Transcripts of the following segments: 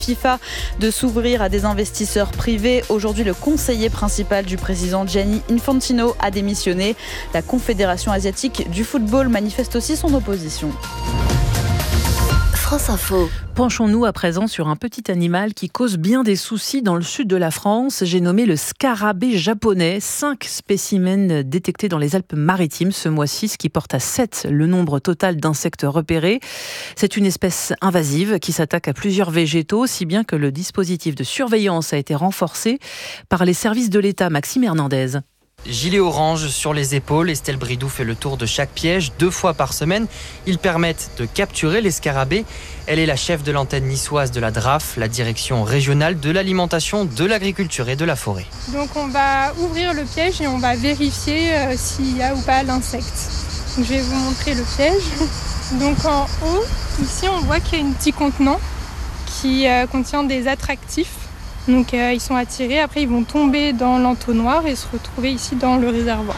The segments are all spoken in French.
FIFA de s'ouvrir à des investisseurs privés. Aujourd'hui, le conseiller principal du président Gianni Infantino a démissionné. La Confédération asiatique du football manifeste aussi son opposition. France Info. Penchons-nous à présent sur un petit animal qui cause bien des soucis dans le sud de la France. J'ai nommé le scarabée japonais. 5 spécimens détectés dans les Alpes-Maritimes ce mois-ci, ce qui porte à 7 le nombre total d'insectes repérés. C'est une espèce invasive qui s'attaque à plusieurs végétaux, si bien que le dispositif de surveillance a été renforcé par les services de l'État. Maxime Hernandez. Gilet orange sur les épaules, Estelle Bridou fait le tour de chaque piège 2 fois par semaine. Ils permettent de capturer les scarabées. Elle est la chef de l'antenne niçoise de la DRAF, la direction régionale de l'alimentation, de l'agriculture et de la forêt. Donc on va ouvrir le piège et on va vérifier s'il y a ou pas l'insecte. Donc, je vais vous montrer le piège. Donc en haut, ici on voit qu'il y a un petit contenant qui contient des attractifs. Donc ils sont attirés, après ils vont tomber dans l'entonnoir et se retrouver ici dans le réservoir.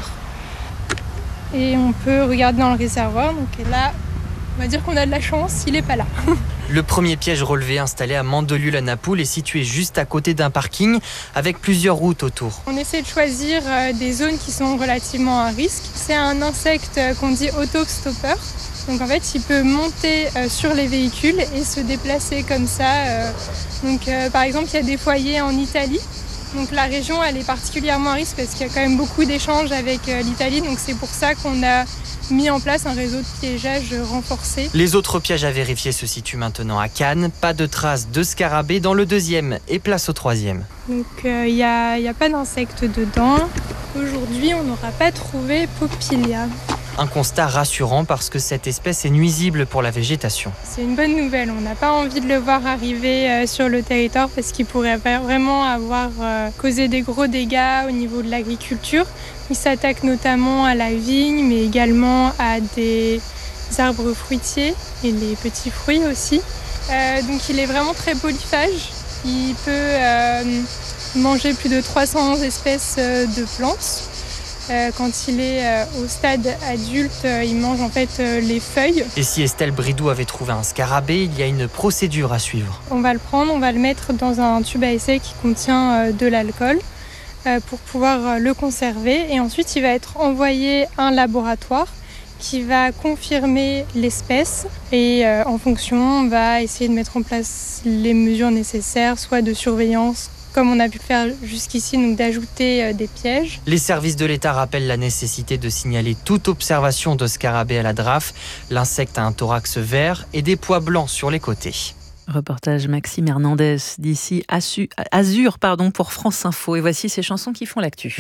Et on peut regarder dans le réservoir, donc là on va dire qu'on a de la chance, il n'est pas là. Le premier piège relevé installé à Mandelieu-la-Napoule est situé juste à côté d'un parking avec plusieurs routes autour. On essaie de choisir des zones qui sont relativement à risque. C'est un insecte qu'on dit autostopper. Donc en fait, il peut monter sur les véhicules et se déplacer comme ça. Par exemple, il y a des foyers en Italie. Donc la région, elle est particulièrement à risque parce qu'il y a quand même beaucoup d'échanges avec l'Italie. Donc c'est pour ça qu'on a mis en place un réseau de piégeage renforcé. Les autres pièges à vérifier se situent maintenant à Cannes. Pas de traces de scarabée dans le 2e et place au 3e. Donc il n'y a pas d'insectes dedans. Aujourd'hui, on n'aura pas trouvé Popilia. Un constat rassurant parce que cette espèce est nuisible pour la végétation. C'est une bonne nouvelle, on n'a pas envie de le voir arriver sur le territoire parce qu'il pourrait vraiment avoir causé des gros dégâts au niveau de l'agriculture. Il s'attaque notamment à la vigne mais également à des arbres fruitiers et les petits fruits aussi. Donc il est vraiment très polyphage, il peut manger plus de 300 espèces de plantes. Quand il est au stade adulte, il mange en fait les feuilles. Et si Estelle Bridou avait trouvé un scarabée, il y a une procédure à suivre. On va le prendre, on va le mettre dans un tube à essai qui contient de l'alcool pour pouvoir le conserver. Et ensuite, il va être envoyé à un laboratoire qui va confirmer l'espèce. Et en fonction, on va essayer de mettre en place les mesures nécessaires, soit de surveillance, comme on a pu le faire jusqu'ici, donc d'ajouter des pièges. Les services de l'État rappellent la nécessité de signaler toute observation de scarabée à la DRAF. L'insecte a un thorax vert et des pois blancs sur les côtés. Reportage Maxime Hernandez d'ici Azur pour France Info. Et voici ces chansons qui font l'actu.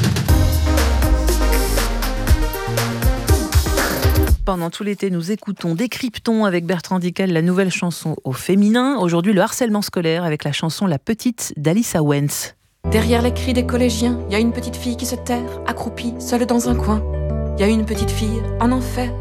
Pendant tout l'été, nous décryptons avec Bertrand Dical la nouvelle chanson au féminin. Aujourd'hui, le harcèlement scolaire avec la chanson La Petite d'Alice Owens. Derrière les cris des collégiens, il y a une petite fille qui se terre, accroupie, seule dans un coin. Il y a une petite fille en enfer.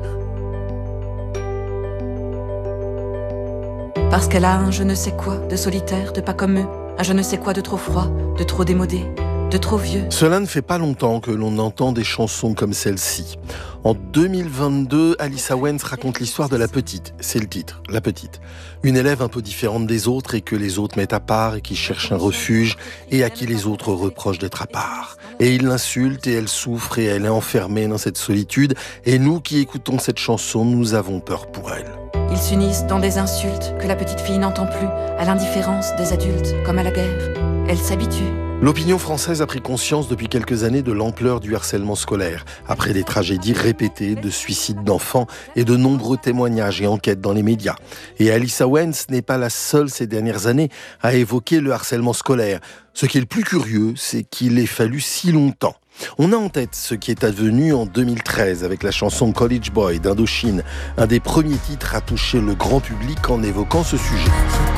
Parce qu'elle a un je ne sais quoi de solitaire, de pas comme eux, un je ne sais quoi de trop froid, de trop démodé, de trop vieux. Cela ne fait pas longtemps que l'on entend des chansons comme celle-ci. En 2022, Alice Owens raconte l'histoire de La Petite. C'est le titre, La Petite. Une élève un peu différente des autres et que les autres mettent à part et qui cherche un refuge et à qui les autres reprochent d'être à part. Et ils l'insultent et elle souffre et elle est enfermée dans cette solitude. Et nous qui écoutons cette chanson, nous avons peur pour elle. Ils s'unissent dans des insultes que la petite fille n'entend plus, à l'indifférence des adultes, comme à la guerre. Elle s'habitue. L'opinion française a pris conscience depuis quelques années de l'ampleur du harcèlement scolaire, après des tragédies répétées de suicides d'enfants et de nombreux témoignages et enquêtes dans les médias. Et Alice Owens n'est pas la seule ces dernières années à évoquer le harcèlement scolaire. Ce qui est le plus curieux, c'est qu'il ait fallu si longtemps. On a en tête ce qui est advenu en 2013 avec la chanson College Boy d'Indochine, un des premiers titres à toucher le grand public en évoquant ce sujet.